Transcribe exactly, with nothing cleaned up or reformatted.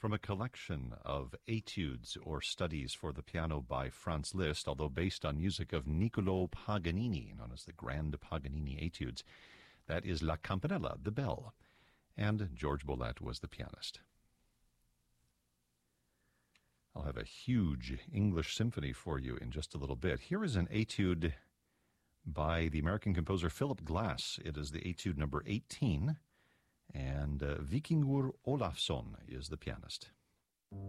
from a collection of etudes or studies for the piano by Franz Liszt, although based on music of Niccolò Paganini, known as the Grand Paganini Etudes. That is La Campanella, the bell, and George Bollette was the pianist. I'll have a huge English symphony for you in just a little bit. Here is an etude by the American composer Philip Glass. It is the etude number eighteen, and uh, Vikingur Olafsson is the pianist.